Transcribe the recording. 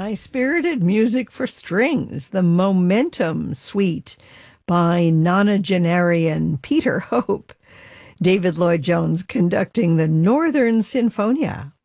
High-spirited music for strings, the Momentum Suite by nonagenarian Peter Hope. David Lloyd Jones conducting the Northern Sinfonia